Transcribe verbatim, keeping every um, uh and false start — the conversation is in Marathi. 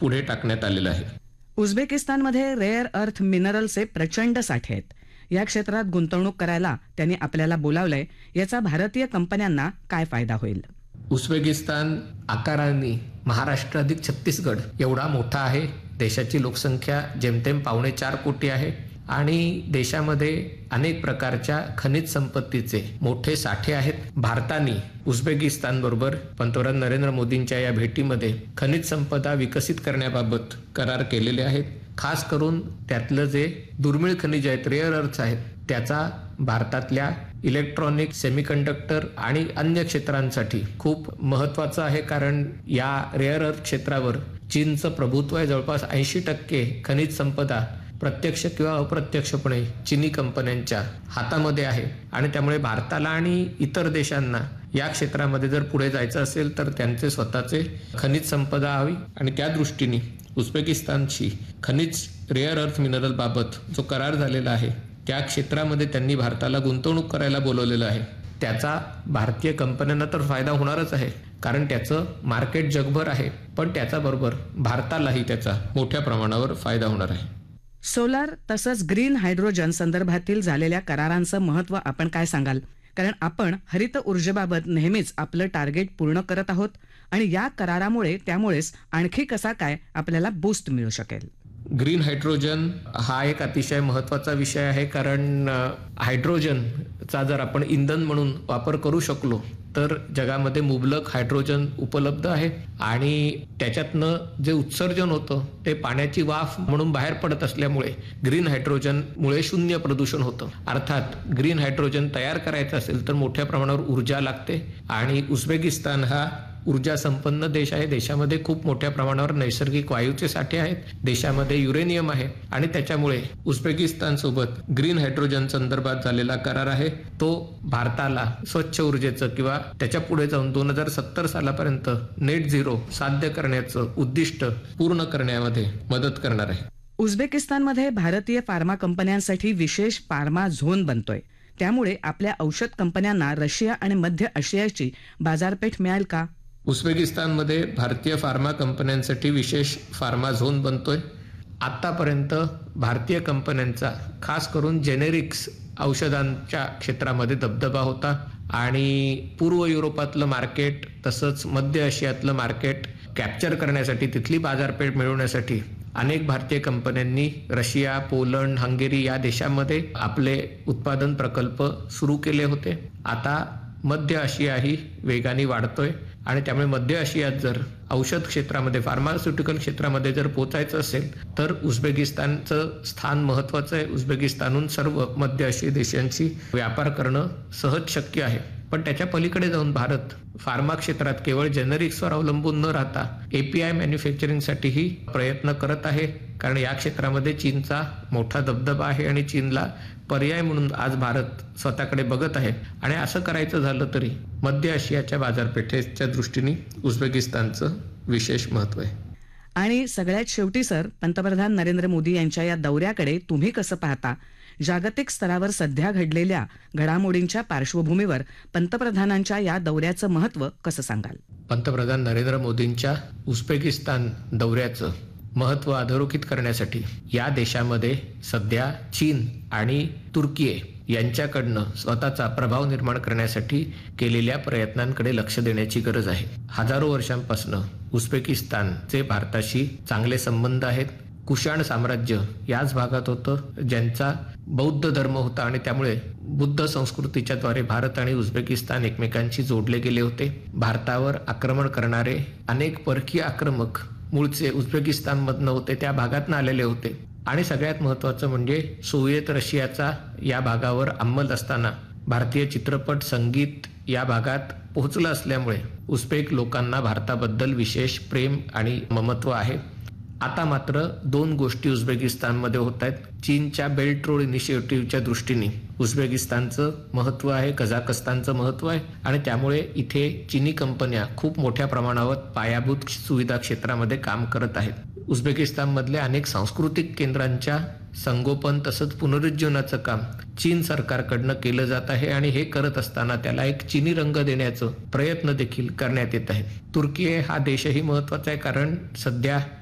पुढे टाकण्यात आलेलं आहे. उझबेकिस्तानमध्ये रेअर अर्थ मिनरलचे प्रचंड साठे आहेत. या क्षेत्रात गुंतवणूक करायला त्यांनी आपल्याला बोलावलंय. याचा भारतीय कंपन्यांना काय फायदा होईल? उझबेकिस्तान आकाराने महाराष्ट्र अधिक छत्तीसगड एवढा मोठा आहे. देशाची लोकसंख्या जेमतेम पावणे चार कोटी आहे आणि देशामध्ये अनेक प्रकारच्या खनिज संपत्तीचे मोठे साठे आहेत. भारताने उझबेकिस्तान बरोबर पंतप्रधान नरेंद्र मोदींच्या या भेटीमध्ये खनिज संपदा विकसित करण्याबाबत करार केलेले आहेत. खास करून त्यातलं जे दुर्मिळ खनिज आहेत, रेअर अर्थ आहेत, त्याचा भारतातल्या इलेक्ट्रॉनिक, सेमीकंडक्टर आणि अन्य क्षेत्रांसाठी खूप महत्वाचं आहे. कारण या रेअर अर्थ क्षेत्रावर चीनचं प्रभुत्व आहे. जवळपास ऐंशी टक्के खनिज संपदा प्रत्यक्ष किंवा अप्रत्यक्षपणे चीनी कंपन्यांच्या हातामध्ये आहे आणि त्यामुळे भारताला आणि इतर देशांना या क्षेत्रामध्ये जर पुढे जायचं असेल तर त्यांचे स्वतःचे खनिज संपदा हवी आणि त्या दृष्टीने उझबेकिस्तानशी खनिज रेअर अर्थ मिनरल बाबत जो करार झालेला आहे त्या क्षेत्रामध्ये त्यांनी भारताला गुंतवणूक करायला बोलवलेलं आहे. त्याचा भारतीय कंपन्यांना तर फायदा होणारच आहे कारण त्याचं मार्केट जगभर आहे, पण त्याच्याबरोबर भारतालाही त्याचा मोठ्या प्रमाणावर फायदा होणार आहे. सोलार तसंच ग्रीन हायड्रोजन संदर्भातील झालेल्या करारांचं महत्त्व आपण काय सांगाल? कारण आपण हरित ऊर्जेबाबत नेहमीच आपलं टार्गेट पूर्ण करत आहोत आणि या करारामुळे त्यामुळेच आणखी कसा काय आपल्याला बूस्ट मिळू शकेल? ग्रीन हायड्रोजन हा एक अतिशय महत्त्वाचा विषय आहे कारण हायड्रोजनचा जर आपण इंधन म्हणून वापर करू शकलो तर जगामध्ये मुबलक हायड्रोजन उपलब्ध आहे आणि त्याच्यातनं जे उत्सर्जन होतं ते पाण्याची वाफ म्हणून बाहेर पडत असल्यामुळे ग्रीन हायड्रोजनमुळे शून्य प्रदूषण होतं. अर्थात ग्रीन हायड्रोजन तयार करायचं असेल तर मोठ्या प्रमाणावर ऊर्जा लागते आणि उझबेकिस्तान हा ऊर्जा संपन्न देश आहे. देशामध्ये खूप मोठ्या प्रमाणावर नैसर्गिक वायूचे साठे आहेत, देशामध्ये युरेनियम आहे आणि त्याच्यामुळे उझबेकिस्तान सोबत ग्रीन हायड्रोजन संदर्भात झालेला करार आहे तो भारताला स्वच्छ ऊर्जेचं किंवा त्याच्या पुढे जाऊन दोन हजार सत्तर सालापर्यंत नेट झिरो साध्य करण्याचं उद्दिष्ट पूर्ण करण्यामध्ये मदत करणार आहे. उझबेकिस्तानमध्ये भारतीय फार्मा कंपन्यांसाठी विशेष फार्मा झोन बनतोय. त्यामुळे आपल्या औषध कंपन्यांना रशिया आणि मध्य आशियाची बाजारपेठ मिळेल का? उझबेकिस्तानमध्ये भारतीय फार्मा कंपन्यांसाठी विशेष फार्मा झोन बनतोय. आतापर्यंत भारतीय कंपन्यांचा खास करून जेनेरिक्स औषधांच्या क्षेत्रामध्ये दबदबा होता आणि पूर्व युरोपातलं मार्केट तसंच मध्य आशियातलं मार्केट कॅप्चर करण्यासाठी, तिथली बाजारपेठ मिळवण्यासाठी अनेक भारतीय कंपन्यांनी रशिया, पोलंड, हंगेरी या देशांमध्ये आपले उत्पादन प्रकल्प सुरू केले होते. आता मध्य आशियाही वेगाने वाढतोय आणि त्यामुळे मध्य आशियात जर औषध क्षेत्रामध्ये, फार्मास्युटिकल क्षेत्रामध्ये जर पोचायचं असेल तर उझबेकिस्तानचं स्थान महत्वाचं आहे. उझबेकिस्तानहून सर्व मध्य आशियाई देशांशी व्यापार करणं सहज शक्य आहे. पण त्याच्या पलीकडे जाऊन भारत फार्मा क्षेत्रात केवळ जेनरिक्सवर अवलंबून न राहता एपीआय मॅन्युफॅक्चरिंगसाठीही प्रयत्न करत आहे कारण या क्षेत्रामध्ये चीनचा मोठा दबदबा आहे आणि चीनला पर्याय म्हणून आज भारत स्वतःकडे बघत आहे आणि असं करायचं झालं तरी मध्य आशियाच्या बाजारपेठेच्या दृष्टीने उझबेकिस्तानचं विशेष महत्व आहे. आणि सगळ्यात शेवटी सर, पंतप्रधान नरेंद्र मोदी यांच्या या दौऱ्याकडे तुम्ही कसं पाहता? जागतिक स्तरावर सध्या घडलेल्या घडामोडींच्या पार्श्वभूमीवर पंतप्रधानांच्या या दौऱ्याचं महत्व कसं सांगाल? पंतप्रधान नरेंद्र मोदींच्या उझबेकिस्तान दौऱ्याचं महत्व अधोरेखित करण्यासाठी या देशामध्ये सध्या चीन आणि तुर्की यांच्याकडनं स्वतःचा प्रभाव निर्माण करण्यासाठी केलेल्या प्रयत्नांकडे लक्ष देण्याची गरज आहे. हजारो वर्षांपासून उझबेकिस्तानचे भारताशी चांगले संबंध आहेत. कुशाण साम्राज्य याच भागात होतं ज्यांचा बौद्ध धर्म होता आणि त्यामुळे बुद्ध संस्कृतीच्या द्वारे भारत आणि उझबेकिस्तान एकमेकांशी जोडले गेले होते. भारतावर आक्रमण करणारे अनेक परकीय आक्रमक मूळचे उझबेकिस्तानमधनं होते, त्या भागातनं आलेले होते आणि सगळ्यात महत्वाचं म्हणजे सोव्हिएत रशियाचा या भागावर अंमल असताना भारतीय चित्रपट, संगीत या भागात पोहोचलं असल्यामुळे उझबेक लोकांना भारताबद्दल विशेष प्रेम आणि ममत्व आहे. आता मात्र दोन गोष्टी उझबेकिस्तानमध्ये होत आहेत. चीनच्या बेल्ट रोड इनिशिएटिव्हच्या दृष्टीने उझबेकिस्तानचं महत्व आहे, कझाकस्तानचं महत्व आहे आणि त्यामुळे इथे चीनी कंपन्या खूप मोठ्या प्रमाणावर पायाभूत सुविधा क्षेत्रामध्ये काम करत आहेत. उझबेकिस्तानमधले अनेक सांस्कृतिक केंद्रांच्या संगोपन तसंच पुनरुज्जीवनाचं काम चीन सरकारकडनं केलं जात आहे आणि हे करत असताना त्याला एक चीनी रंग देण्याचं प्रयत्न देखील करण्यात येत आहे. तुर्की हा देशही महत्वाचा आहे कारण सध्या